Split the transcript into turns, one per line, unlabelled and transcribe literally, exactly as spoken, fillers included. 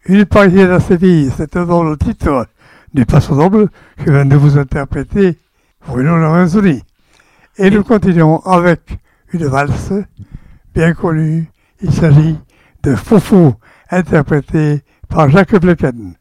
Une partie de C D I, c'est un dans le titre du Passo Doble que vient de vous interpréter Bruno Lorenzoni. Et nous continuons avec une valse bien connue. Il s'agit de Foufou, interprété par Jacques Blecken.